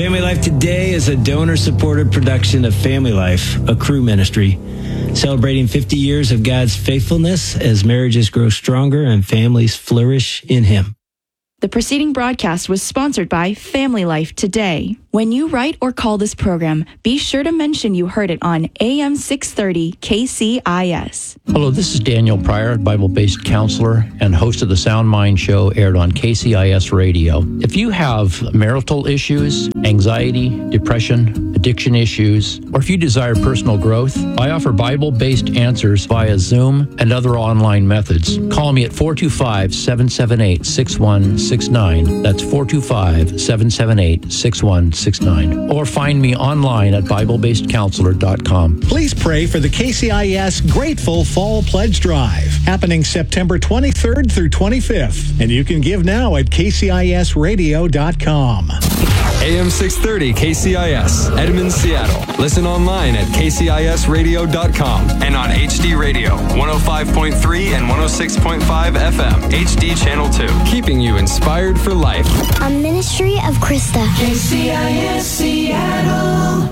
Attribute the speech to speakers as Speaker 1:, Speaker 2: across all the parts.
Speaker 1: Family Life Today is a donor-supported production of Family Life, a Cru ministry, celebrating 50 years of God's faithfulness as marriages grow stronger and families flourish in Him.
Speaker 2: The preceding broadcast was sponsored by Family Life Today. When you write or call this program, be sure to mention you heard it on AM 630 KCIS.
Speaker 3: Hello, this is Daniel Pryor, Bible-based counselor and host of the Sound Mind Show, aired on KCIS Radio. If you have marital issues, anxiety, depression, addiction issues, or if you desire personal growth, I offer Bible-based answers via Zoom and other online methods. Call me at 425-778-6169. That's 425-778-6169. Or find me online at BibleBasedCounselor.com.
Speaker 4: Please pray for the KCIS Grateful Fall Pledge Drive, happening September 23rd through 25th. And you can give now at KCISradio.com.
Speaker 5: AM 630 KCIS, Edmond, Seattle. Listen online at KCISradio.com and on HD Radio, 105.3 and 106.5 FM, HD Channel 2. Keeping you inspired for life.
Speaker 6: A ministry of Krista.
Speaker 7: KCIS Seattle.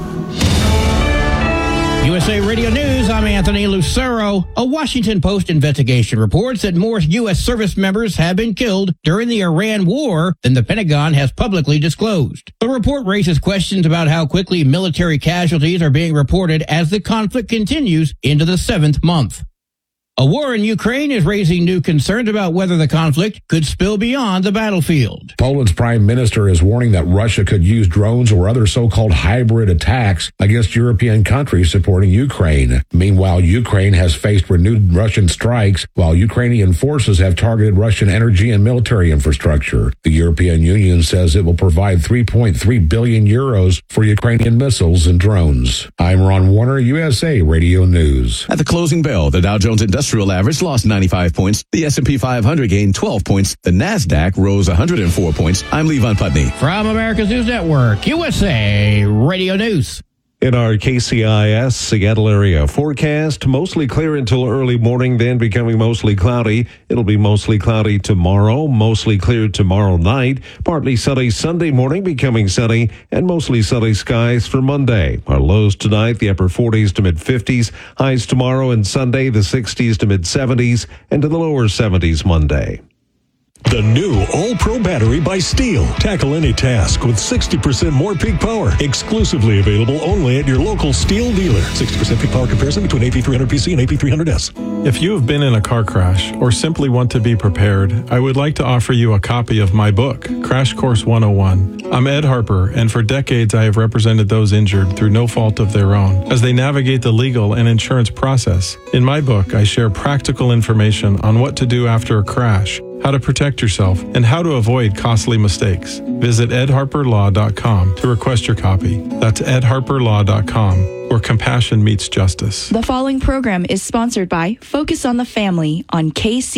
Speaker 8: USA Radio News, I'm Anthony Lucero. A Washington Post investigation reports that more U.S. service members have been killed during the Iran war than the Pentagon has publicly disclosed. The report raises questions about how quickly military casualties are being reported as the conflict continues into the 7th month. A war in Ukraine is raising new concerns about whether the conflict could spill beyond the battlefield.
Speaker 9: Poland's prime minister is warning that Russia could use drones or other so-called hybrid attacks against European countries supporting Ukraine. Meanwhile, Ukraine has faced renewed Russian strikes, while Ukrainian forces have targeted Russian energy and military infrastructure. The European Union says it will provide 3.3 billion euros for Ukrainian missiles and drones. I'm Ron Warner, USA Radio News.
Speaker 10: At the closing bell, the Dow Jones Industrial Average lost 95 points. The S&P 500 gained 12 points. The NASDAQ rose 104 points. I'm Levon Putney.
Speaker 8: From America's News Network, USA Radio News.
Speaker 11: In our KCIS Seattle area forecast, mostly clear until early morning, then becoming mostly cloudy. It'll be mostly cloudy tomorrow, mostly clear tomorrow night, partly sunny Sunday morning, becoming sunny, and mostly sunny skies for Monday. Our lows tonight, the upper 40s to mid-50s, highs tomorrow and Sunday, the 60s to mid-70s, and to the lower 70s Monday.
Speaker 12: The new All-Pro battery by Steel. Tackle any task with 60% more peak power. Exclusively available only at your local Steel dealer. 60% peak power comparison between AP300PC and AP300S.
Speaker 13: If you have been in a car crash or simply want to be prepared, I would like to offer you a copy of my book, Crash Course 101. I'm Ed Harper, and for decades I have represented those injured through no fault of their own as they navigate the legal and insurance process. In my book, I share practical information on what to do after a crash, how to protect yourself, and how to avoid costly mistakes. Visit edharperlaw.com to request your copy. That's edharperlaw.com, where compassion meets justice.
Speaker 2: The following program is sponsored by Focus on the Family on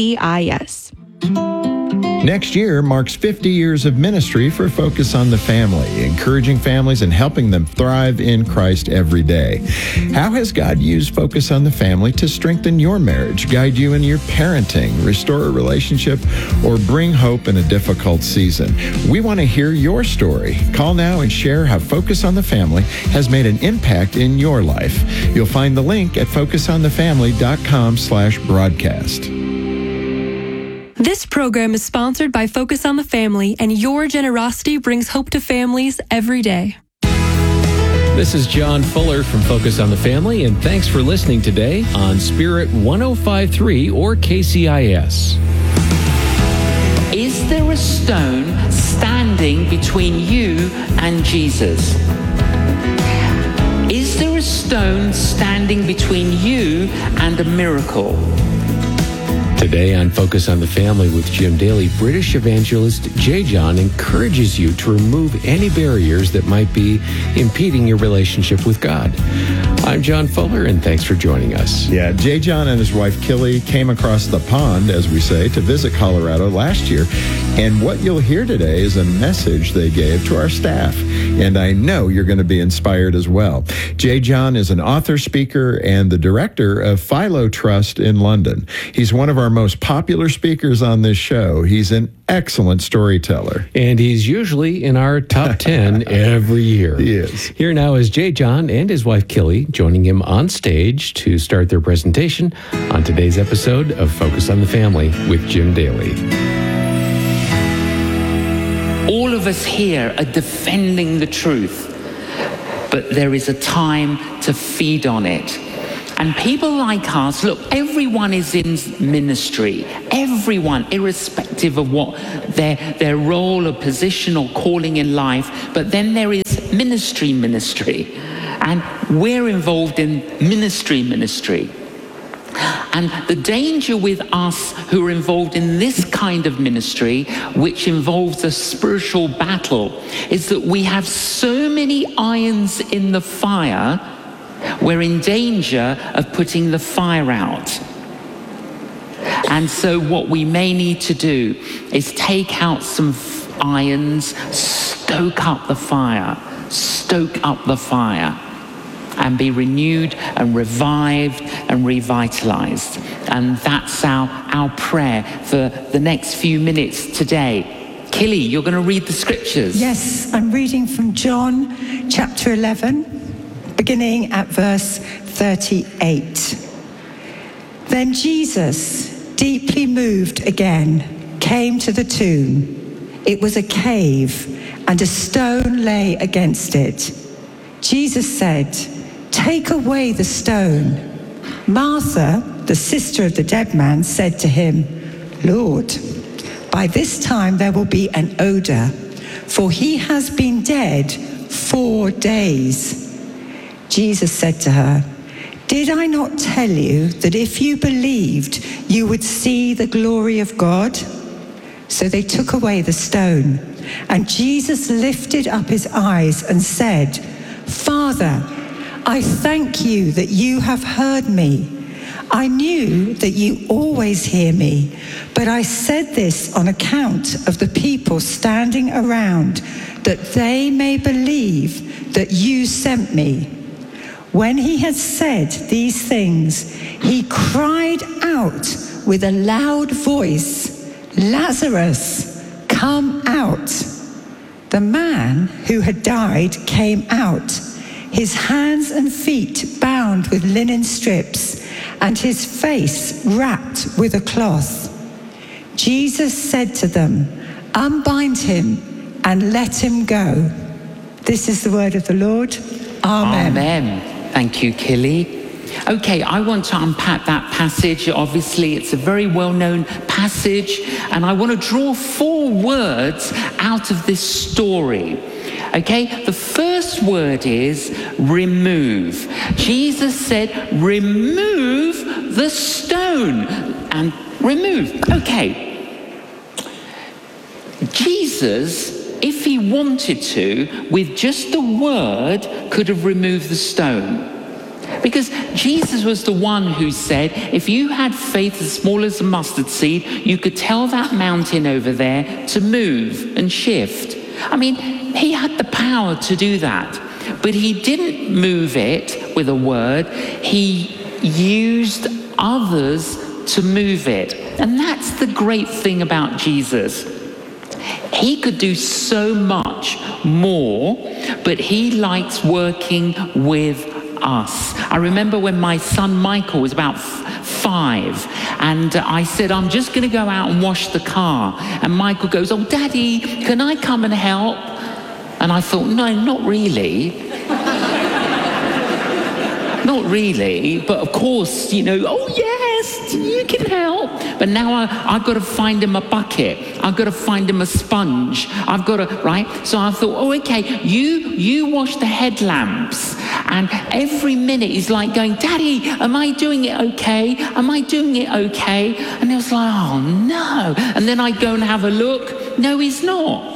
Speaker 2: KCIS.
Speaker 14: Next year marks 50 years of ministry for Focus on the Family, encouraging families and helping them thrive in Christ every day. How has God used Focus on the Family to strengthen your marriage, guide you in your parenting, restore a relationship, or bring hope in a difficult season? We want to hear your story. Call now and share how Focus on the Family has made an impact in your life. You'll find the link at focusonthefamily.com/broadcast.
Speaker 15: This program is sponsored by Focus on the Family, and your generosity brings hope to families every day.
Speaker 16: This is John Fuller from Focus on the Family, and thanks for listening today on Spirit 105.3 or KCIS.
Speaker 17: Is there a stone standing between you and Jesus? Is there a stone standing between you and a miracle?
Speaker 16: Today on Focus on the Family with Jim Daly, British evangelist J. John encourages you to remove any barriers that might be impeding your relationship with God. I'm John Fuller, and thanks for joining us.
Speaker 14: Yeah, J. John and his wife Killy came across the pond, as we say, to visit Colorado last year. And what you'll hear today is a message they gave to our staff. And I know you're going to be inspired as well. J. John is an author, speaker, and the director of Philo Trust in London. He's one of our most popular speakers on this show. He's an excellent storyteller.
Speaker 16: And he's usually in our top 10 every year.
Speaker 14: He is.
Speaker 16: Here now is J. John and his wife, Killy, joining him on stage to start their presentation on today's episode of Focus on the Family with Jim Daly.
Speaker 17: All of us here are defending the truth, but there is a time to feed on it. And people like us, look, everyone is in ministry. Everyone, irrespective of what their role or position or calling in life. But then there is ministry. And we're involved in ministry. And the danger with us who are involved in this kind of ministry, which involves a spiritual battle, is that we have so many irons in the fire, we're in danger of putting the fire out. And so what we may need to do is take out some irons, stoke up the fire, and be renewed and revived and revitalized. And that's our prayer for the next few minutes today. Killy, you're going to read the scriptures.
Speaker 18: Yes, I'm reading from John chapter 11, beginning at verse 38. Then Jesus, deeply moved again, came to the tomb. It was a cave, and a stone lay against it. Jesus said, "Take away the stone." Martha, the sister of the dead man, said to him, "Lord, by this time there will be an odor, for he has been dead 4 days." Jesus said to her, "Did I not tell you that if you believed, you would see the glory of God?" So they took away the stone, and Jesus lifted up his eyes and said, "Father, I thank you that you have heard me. I knew that you always hear me, but I said this on account of the people standing around, that they may believe that you sent me." When he had said these things, he cried out with a loud voice, "Lazarus, come out." The man who had died came out, his hands and feet bound with linen strips, and his face wrapped with a cloth. Jesus said to them, "Unbind him and let him go." This is the word of the Lord. Amen.
Speaker 17: Amen. Thank you, Killy. Okay, I want to unpack that passage. Obviously, it's a very well-known passage, and I want to draw 4 words out of this story. Okay, the first word is remove. Jesus said, remove the stone, and remove. Okay, Jesus, if he wanted to, with just a word, could have removed the stone. Because Jesus was the one who said, if you had faith as small as a mustard seed, you could tell that mountain over there to move and shift. I mean, he had the power to do that. But he didn't move it with a word. He used others to move it. And that's the great thing about Jesus. He could do so much more, but he likes working with us. I remember when my son Michael was about 5, and I said, "I'm just going to go out and wash the car." And Michael goes, "Oh, Daddy, can I come and help?" And I thought, no, not really. Not really, but of course, you know, oh yes, you can help. But now I've got to find him a bucket. I've got to find him a sponge. I've got to, right? So I thought, oh, okay, you wash the headlamps. And every minute he's like going, "Daddy, am I doing it okay? Am I doing it okay?" And he was like, oh no. And then I'd go and have a look. No, he's not.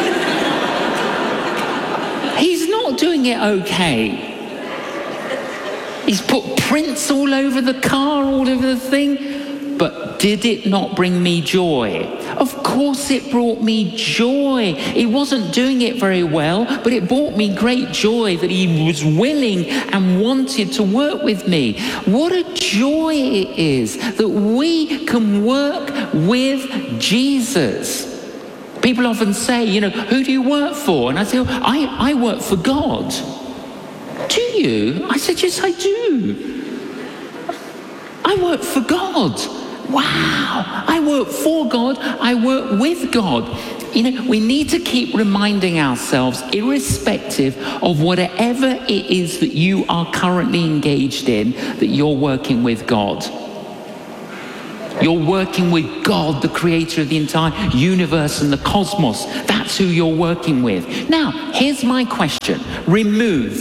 Speaker 17: He's not doing it okay. He's put prints all over the car, all over the thing. But did it not bring me joy? Of course it brought me joy. He wasn't doing it very well, but it brought me great joy that he was willing and wanted to work with me. What a joy it is that we can work with Jesus. People often say, who do you work for? And I say, I work for God. Do you? I said, yes, I do. I work for God. Wow. I work for God. I work with God. We need to keep reminding ourselves, irrespective of whatever it is that you are currently engaged in, that you're working with God. You're working with God, the creator of the entire universe and the cosmos. That's who you're working with. Now, here's my question. Remove.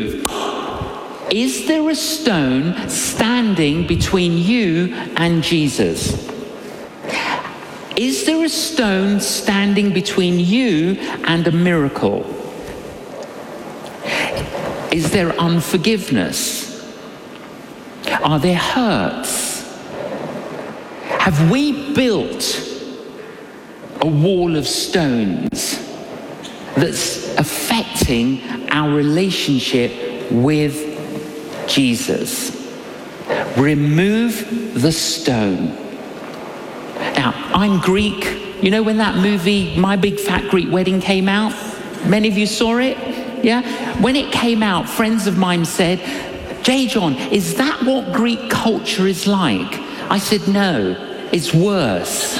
Speaker 17: Is there a stone standing between you and Jesus? Is there a stone standing between you and a miracle? Is there unforgiveness? Are there hurts? Have we built a wall of stones that's affecting our relationship with Jesus? Remove the stone. Now, I'm Greek. When that movie, My Big Fat Greek Wedding, came out? Many of you saw it? Yeah? When it came out, friends of mine said, J. John, is that what Greek culture is like? I said, no, it's worse.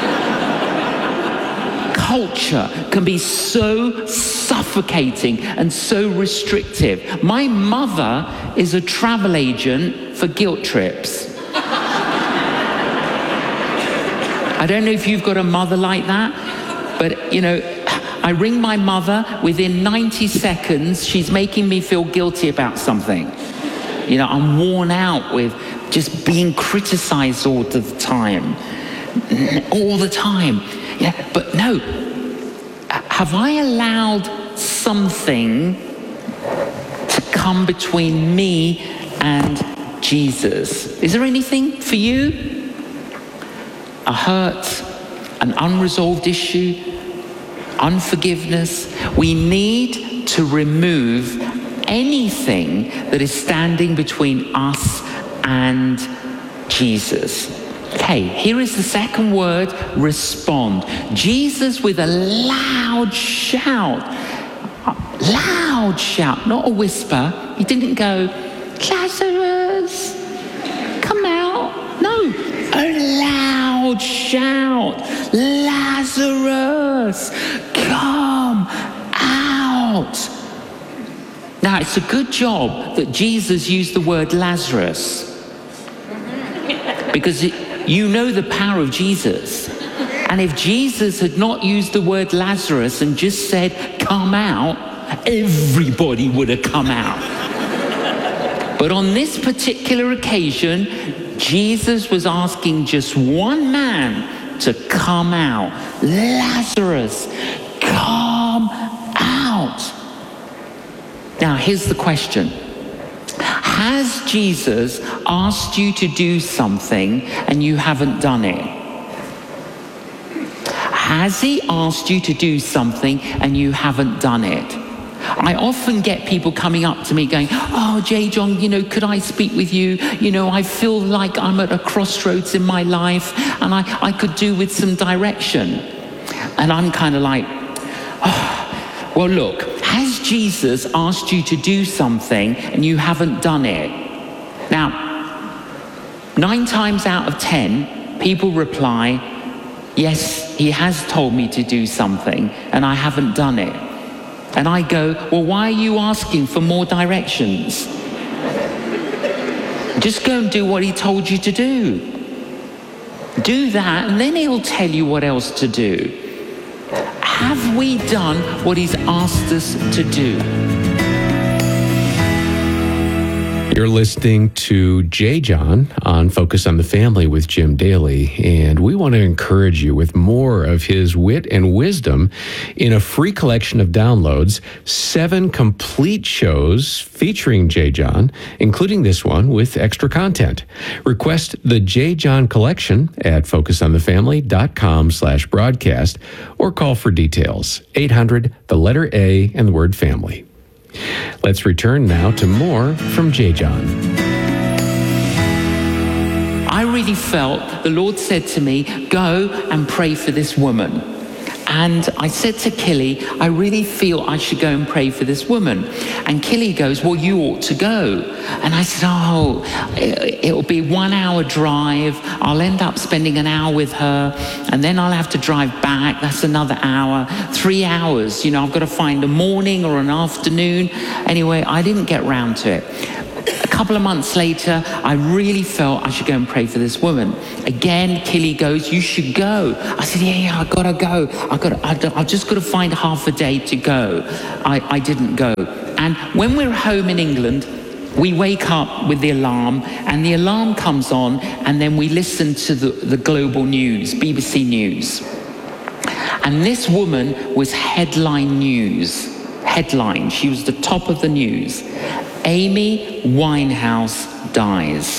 Speaker 17: Culture can be so suffocating and so restrictive. My mother is a travel agent for guilt trips. I don't know if you've got a mother like that, but I ring my mother, within 90 seconds, she's making me feel guilty about something. I'm worn out with just being criticized all the time. Yeah, but no, have I allowed something to come between me and Jesus? Is there anything for you? A hurt, an unresolved issue, unforgiveness? We need to remove anything that is standing between us and Jesus. Okay, here is the second word, respond. Jesus, with a loud shout, not a whisper. He didn't go, Lazarus, come out. No, a loud shout, Lazarus, come out. Now, it's a good job that Jesus used the word Lazarus, because you know the power of Jesus. And if Jesus had not used the word Lazarus and just said, come out, everybody would have come out. But on this particular occasion, Jesus was asking just one man to come out. Lazarus, come out. Now, here's the question. Has Jesus asked you to do something and you haven't done it? Has he asked you to do something and you haven't done it? I often get people coming up to me going, oh, J. John, could I speak with you? I feel like I'm at a crossroads in my life and I could do with some direction. And I'm kind of like, oh, well, look, has Jesus asked you to do something and you haven't done it? Now, 9 times out of 10, people reply, yes, he has told me to do something and I haven't done it. And I go, well, why are you asking for more directions? Just go and do what he told you to do. Do that, and then he'll tell you what else to do. Have we done what he's asked us to do?
Speaker 16: You're listening to J. John on Focus on the Family with Jim Daly, and we want to encourage you with more of his wit and wisdom in a free collection of downloads, 7 complete shows featuring J. John, including this one with extra content. Request the J. John collection at focusonthefamily.com/broadcast or call for details, 800, the letter A and the word family. Let's return now to more from J. John.
Speaker 17: I really felt the Lord said to me, go and pray for this woman. And I said to Killy, I really feel I should go and pray for this woman. And Killy goes, well, you ought to go. And I said, it'll be 1 hour drive. I'll end up spending an hour with her. And then I'll have to drive back. That's another hour. 3 hours. I've got to find a morning or an afternoon. Anyway, I didn't get round to it. A couple of months later, I really felt I should go and pray for this woman. Again, Killy goes, you should go. I said, yeah, I gotta go. I've just got to find half a day to go. I didn't go. And when we're home in England, we wake up with the alarm, and the alarm comes on, and then we listen to the global news, BBC News. And this woman was headline news. Headline. She was the top of the news. Amy Winehouse dies.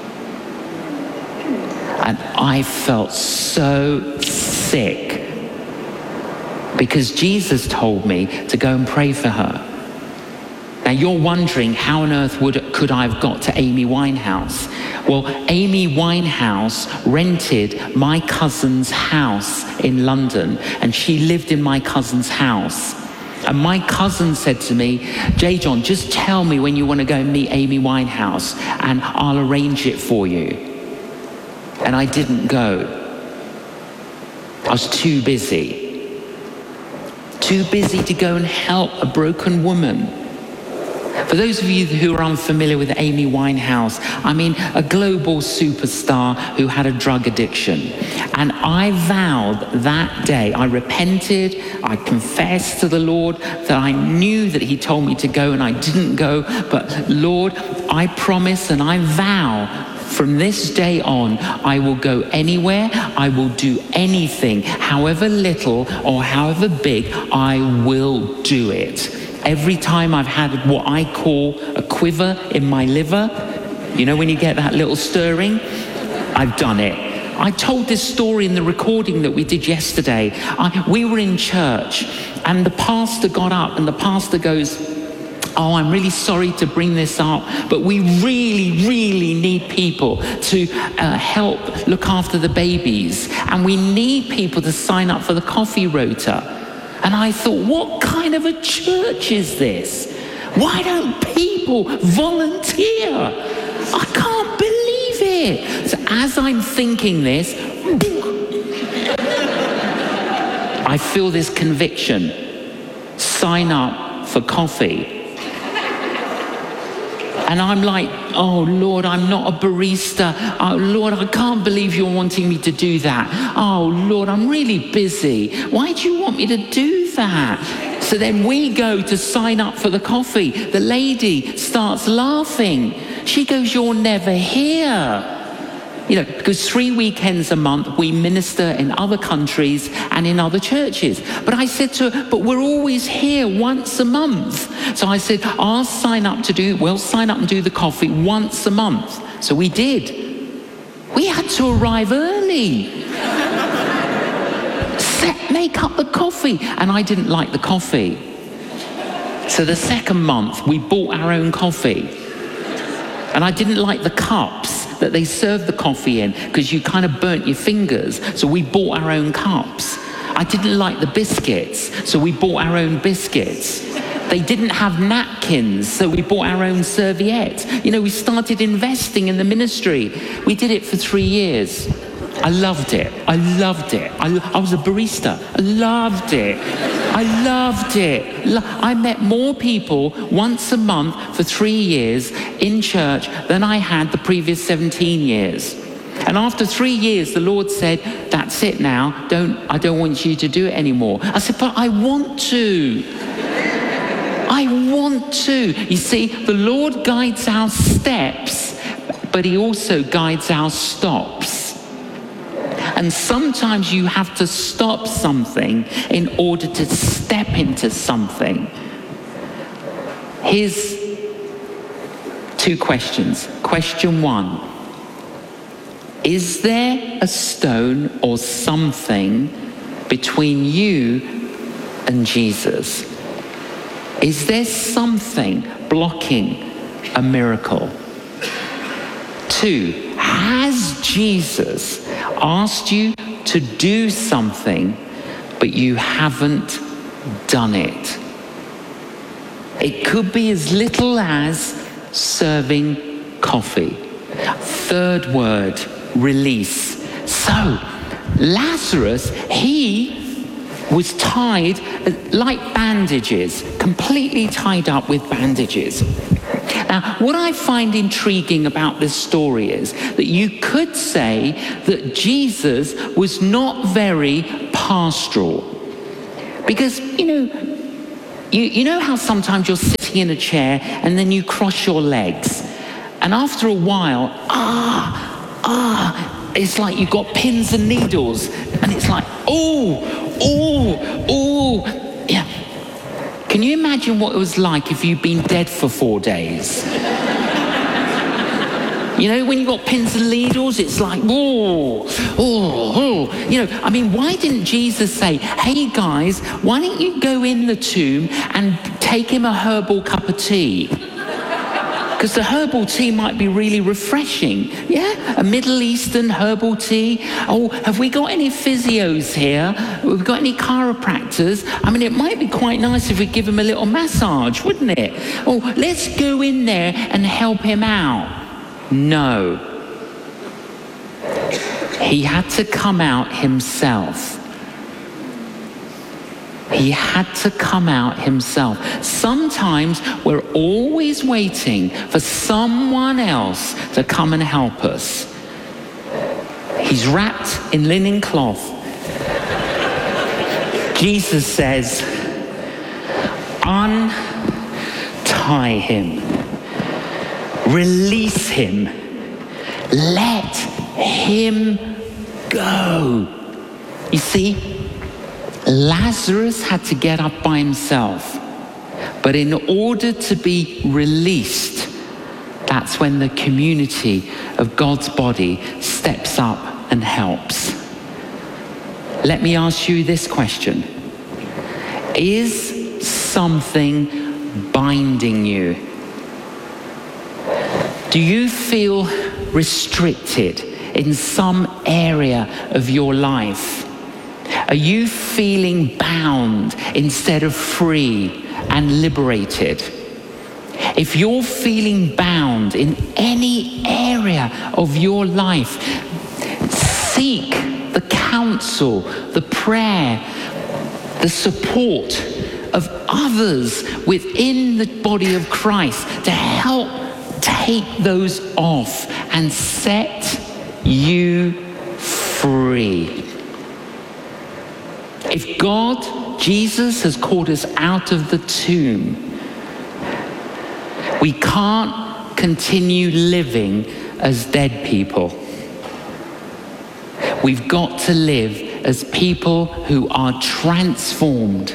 Speaker 17: And I felt so sick because Jesus told me to go and pray for her. Now you're wondering, how on earth could I have got to Amy Winehouse? Well, Amy Winehouse rented my cousin's house in London, and she lived in my cousin's house. And my cousin said to me, J. John, just tell me when you want to go and meet Amy Winehouse and I'll arrange it for you. And I didn't go. I was too busy. Too busy to go and help a broken woman. For those of you who are unfamiliar with Amy Winehouse, a global superstar who had a drug addiction. And I vowed that day, I repented, I confessed to the Lord that I knew that he told me to go and I didn't go. But Lord, I promise and I vow from this day on, I will go anywhere, I will do anything, however little or however big, I will do it. Every time I've had what I call a quiver in my liver, when you get that little stirring, I've done it. I told this story in the recording that we did yesterday. We were in church and the pastor got up and the pastor goes, I'm really sorry to bring this up, but we really, really need people to help look after the babies. And we need people to sign up for the coffee rota. And I thought, what kind of a church is this? Why don't people volunteer? I can't believe it. So as I'm thinking this, I feel this conviction. Sign up for coffee. And I'm like, oh, Lord, I'm not a barista. Oh, Lord, I can't believe you're wanting me to do that. Oh, Lord, I'm really busy. Why do you want me to do that? So then we go to sign up for the coffee. The lady starts laughing. She goes, you're never here. Because 3 weekends a month we minister in other countries and in other churches. But I said to her, but we're always here once a month. So I said, I'll sign up and do the coffee once a month. So we did. We had to arrive early. Make up the coffee. And I didn't like the coffee. So the second month we bought our own coffee. And I didn't like the cups that they served the coffee in because you kind of burnt your fingers. So we bought our own cups. I didn't like the biscuits. So we bought our own biscuits. They didn't have napkins, so we bought our own serviettes. We started investing in the ministry. We did it for 3 years. I loved it. I was a barista. I loved it. I met more people once a month for 3 years in church than I had the previous 17 years. And after 3 years, the Lord said, that's it now. I don't want you to do it anymore. I said, but I want to. I want to. You see, the Lord guides our steps, but he also guides our stops. And sometimes you have to stop something in order to step into something. Here's 2 questions. Question 1. Is there a stone or something between you and Jesus? Is there something blocking a miracle? 2, has Jesus asked you to do something, but you haven't done it? It could be as little as serving coffee. 3rd word, release. So, Lazarus, he was tied like bandages, completely tied up with bandages. Now, what I find intriguing about this story is that you could say that Jesus was not very pastoral. Because, you know how sometimes you're sitting in a chair and then you cross your legs. And after a while, it's like you've got pins and needles. And it's like, yeah. Can you imagine what it was like if you'd been dead for 4 days? When you've got pins and needles, it's like, why didn't Jesus say, hey guys, why don't you go in the tomb and take him a herbal cup of tea? Because the herbal tea might be really refreshing. Yeah, a Middle Eastern herbal tea. Oh, have we got any physios here? Have we got any chiropractors? It might be quite nice if we give him a little massage, wouldn't it? Oh, let's go in there and help him out. No. He had to come out himself. He had to come out himself. Sometimes we're always waiting for someone else to come and help us. He's wrapped in linen cloth. Jesus says, untie him. Release him. Let him go. You see, Lazarus had to get up by himself. But in order to be released, that's when the community of God's body steps up and helps. Let me ask you this question. Is something binding you? Do you feel restricted in some area of your life? Are you feeling bound instead of free and liberated? If you're feeling bound in any area of your life, seek the counsel, the prayer, the support of others within the body of Christ to help take those off and set you free. If Jesus has called us out of the tomb, we can't continue living as dead people. We've got to live as people who are transformed.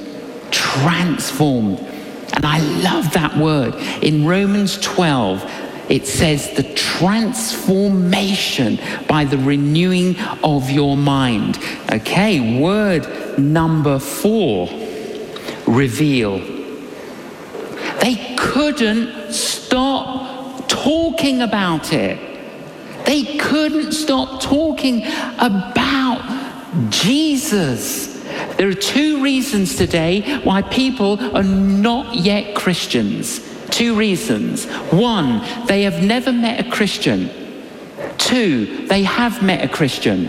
Speaker 17: And I love that word. In Romans 12, it says the transformation by the renewing of your mind. Okay, word number 4, reveal. They couldn't stop talking about it. They couldn't stop talking about Jesus. There are 2 reasons today why people are not yet Christians. 2 reasons. 1, they have never met a Christian. 2, they have met a Christian.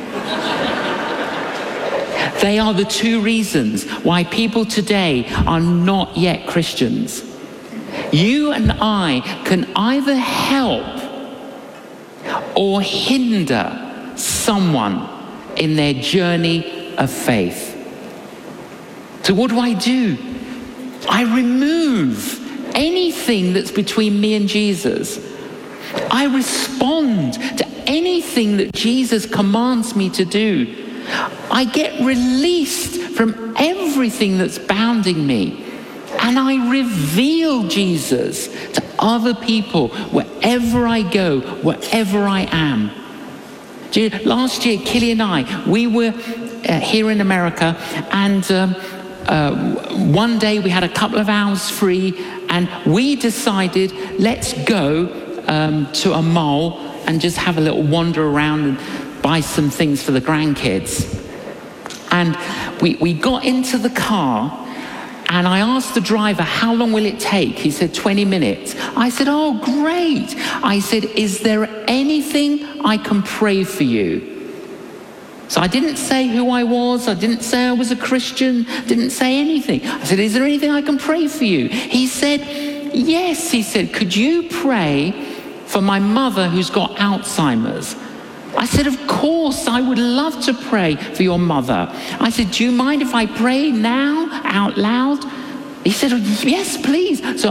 Speaker 17: They are the 2 reasons why people today are not yet Christians. You and I can either help or hinder someone in their journey of faith. So what do? I remove anything that's between me and Jesus. I respond to anything that Jesus commands me to do. I get released from everything that's bounding me. And I reveal Jesus to other people wherever I go, wherever I am. Last year, Killy and I, we were here in America, and one day we had a couple of hours free, and we decided, let's go to a mall and just have a little wander around and buy some things for the grandkids. And we got into the car, and I asked the driver, how long will it take? He said, 20 minutes. I said, oh, great. I said, is there anything I can pray for you? So I didn't say who I was. I didn't say I was a Christian. Didn't say anything. I said, is there anything I can pray for you? He said, yes. He said, could you pray for my mother who's got Alzheimer's? I said, of course, I would love to pray for your mother. I said, do you mind if I pray now out loud? He said, oh, yes, please. So